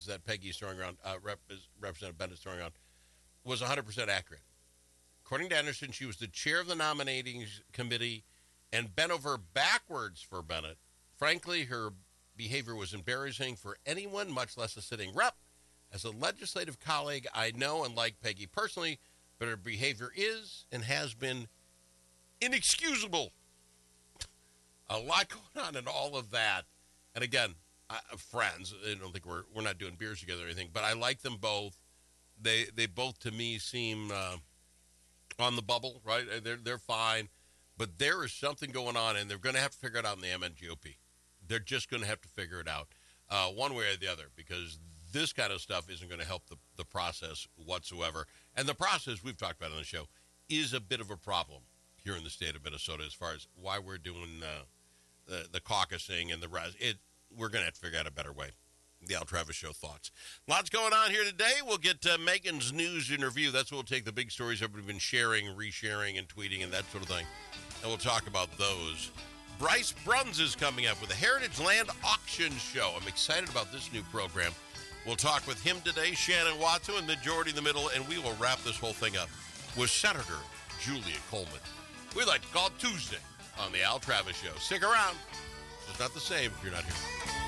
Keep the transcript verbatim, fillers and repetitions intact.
that Peggy's throwing around, uh, Rep, Representative Bennett's throwing around, was one hundred percent accurate. According to Anderson, she was the chair of the nominating committee and bent over backwards for Bennett. Frankly, her behavior was embarrassing for anyone, much less a sitting rep. As a legislative colleague, I know and like Peggy personally, but her behavior is and has been inexcusable. A lot going on in all of that. And again, I, friends, I don't think we're we're not doing beers together or anything, but I like them both. They they both to me seem uh, on the bubble, right? They're they're fine, but there is something going on, and they're going to have to figure it out in the M N G O P. They're just going to have to figure it out uh, one way or the other, because this kind of stuff isn't going to help the, the process whatsoever. And the process we've talked about on the show is a bit of a problem here in the state of Minnesota as far as why we're doing uh, the, the caucusing and the rest. It, we're going to have to figure out a better way. The Al Travis Show thoughts. Lots going on here today. We'll get uh, Megan's news interview. That's what we'll take the big stories everybody's been sharing, resharing, and tweeting and that sort of thing. And we'll talk about those. Bryce Bruns is coming up with a Heritage Land Auction Show. I'm excited about this new program. We'll talk with him today, Shannon Watson, and then Jordy in the middle, and we will wrap this whole thing up with Senator Julia Coleman. We like to call it Tuesday on the Al Travis Show. Stick around. It's not the same if you're not here.